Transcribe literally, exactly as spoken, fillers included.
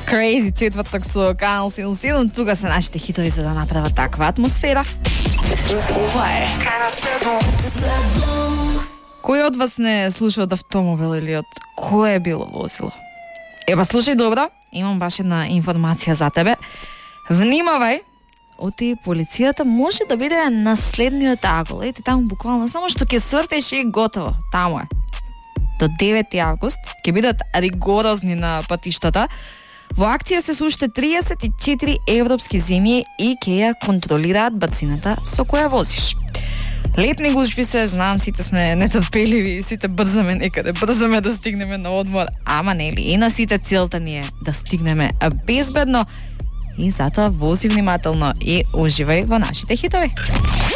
Crazy четврток со Канал седумдесет и седум, тука се нашите хитови за да направат таква атмосфера. Ова е Канал седум. Кој од вас не слуша од автомобил или од кое е било возило? Еба, слушај добро, имам баш една информација за тебе. Внимавај, оти полицијата може да биде на следниот агол. Ете таму буквално само што ќе свртеш и готово. Таму е. До девети август ќе бидат ригорозни на патиштата. Во акција се уште триесет и четири европски земји и ќе ја контролираат бацината со која возиш. Летни гужви се, знам, сите сме нетрпеливи, сите брзаме некаде, брзаме да стигнеме на одмор, ама нели, и на сите целта ни е да стигнеме безбедно и затоа вози внимателно и уживај во нашите хитови.